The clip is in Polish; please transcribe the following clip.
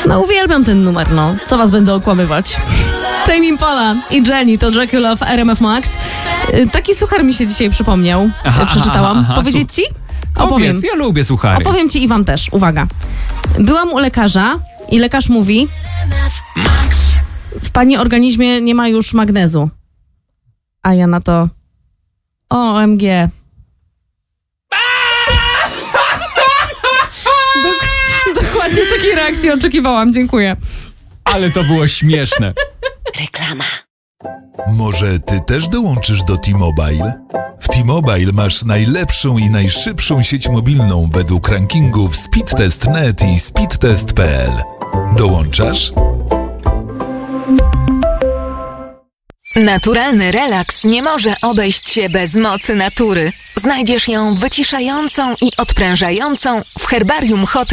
No uwielbiam ten numer, no. Co was będę okłamywać? Tame Impala i Jenny to Dracula w RMF Max. Taki suchar mi się dzisiaj przypomniał. Przeczytałam. Powiedzieć ci? Opowiem. Powiedz, ja lubię suchary. Opowiem ci i wam też. Uwaga. Byłam u lekarza i lekarz mówi: w pani organizmie nie ma już magnezu. A ja na to: OMG. Dokładnie takiej reakcji oczekiwałam. Dziękuję. Ale to było śmieszne. Reklama. Może ty też dołączysz do T-Mobile? W T-Mobile masz najlepszą i najszybszą sieć mobilną według rankingów Speedtest.net i Speedtest.pl. Dołączasz? Naturalny relaks nie może obejść się bez mocy natury. Znajdziesz ją wyciszającą i odprężającą w Herbarium Hotel